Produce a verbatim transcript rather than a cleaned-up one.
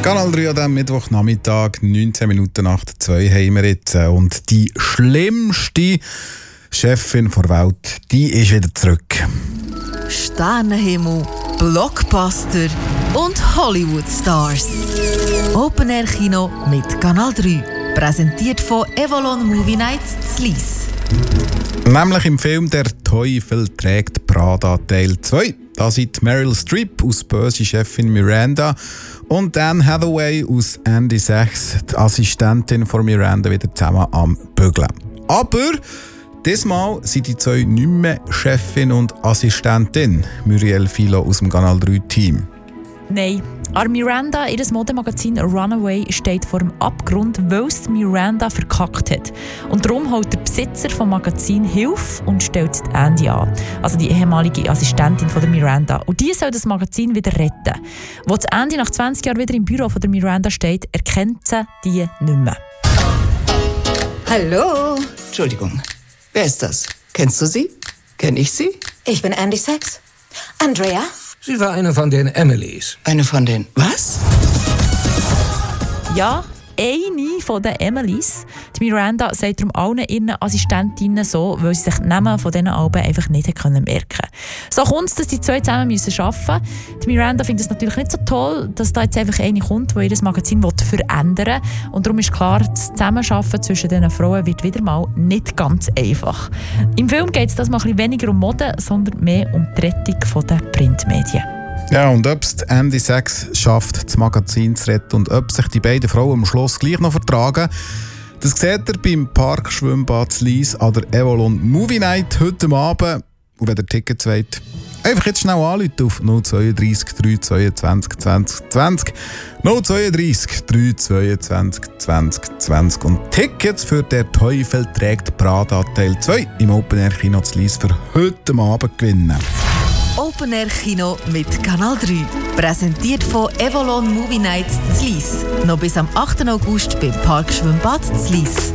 Kanal drei an diesem Mittwochnachmittag, neunzehn Minuten nach zwei haben wir jetzt. Und die schlimmste Chefin der Welt, die ist wieder zurück. Sternenhimmel, Blockbuster und Hollywood-Stars. Open Air Kino mit Kanal drei. Präsentiert von Avalon Movie Nights Zlies. Nämlich im Film «Der Teufel trägt Prada» Teil zwei. Da sind Meryl Streep aus «Böse Chefin Miranda» und Anne Hathaway aus «Andy Sachs», die Assistentin von Miranda, wieder zusammen am Bügeln. Aber diesmal sind die zwei nicht mehr Chefin und Assistentin, Muriel Philo aus dem Kanal drei Team. Nein, an Miranda, ihr Modemagazin Runaway, steht vor dem Abgrund, weil es Miranda verkackt hat. Und darum holt der Besitzer des Magazins Hilfe und stellt Andy an. Also die ehemalige Assistentin von der Miranda. Und die soll das Magazin wieder retten. Als Andy nach zwanzig Jahren wieder im Büro von der Miranda steht, erkennt sie die nicht mehr. Hallo. Entschuldigung, wer ist das? Kennst du sie? Kenn ich sie? Ich bin Andy Sachs. Andrea? Sie war eine von den Emilys. Eine von den... Was? Ja, eine von den Emilys. Die Miranda sagt darum allen ihren Assistentinnen so, weil sie sich die Namen von diesen Alben einfach nicht merken konnten. So kommt es, dass die zwei zusammen müssen arbeiten müssen. Die Miranda findet es natürlich nicht so toll, dass da jetzt einfach eine kommt, die ihr Magazin verändern will. Und darum ist klar, das Zusammenarbeiten zwischen diesen Frauen wird wieder mal nicht ganz einfach. Im Film geht es das mal ein bisschen weniger um Mode, sondern mehr um die Rettung der Printmedien. Ja, und ob es Andy Sachs schafft, das Magazin zu retten und ob sich die beiden Frauen am Schluss gleich noch vertragen, das seht ihr beim Parkschwimmbad Zlies an der Avalon Movie Night heute Abend. Und wenn ihr Tickets wollt, einfach jetzt schnell anrufen auf null zwei drei drei zweiundzwanzig zwanzig zwanzig. null zwei drei drei zweiundzwanzig zwanzig zwanzig. Und Tickets für «Der Teufel trägt Prada» Teil zwei im Open Air Kino Zlies für heute Abend gewinnen. Open Air Kino mit Kanal drei. Präsentiert von Avalon Movie Nights Zlies. Noch bis am achten August beim Parkschwimmbad Zlies.